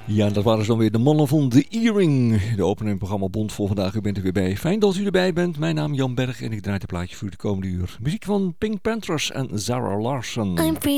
Ja, dat waren ze dan weer de mannen van The Earring. De opening programma Bond voor vandaag. U bent er weer bij. Fijn dat u erbij bent. Mijn naam is Jan Berg en ik draai het plaatje voor u de komende uur. Muziek van Pink Panthers en Zara Larsson.